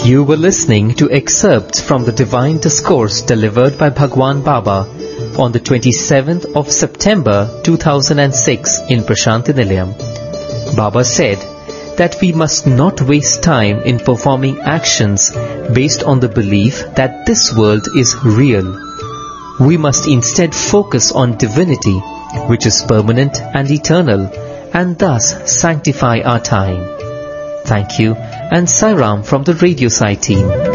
You were listening to excerpts from the Divine Discourse delivered by Bhagwan Baba on the 27th of September 2006 in Prashanti Nilayam. Baba said that we must not waste time in performing actions based on the belief that this world is real. We must instead focus on divinity, which is permanent and eternal, and thus sanctify our time. Thank you, and Sairam from the Radio Sai team.